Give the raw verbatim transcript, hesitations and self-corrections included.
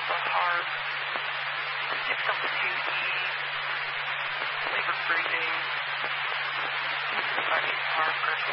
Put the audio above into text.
also hard. Difficult to eat. Labored breathing. Body hard person.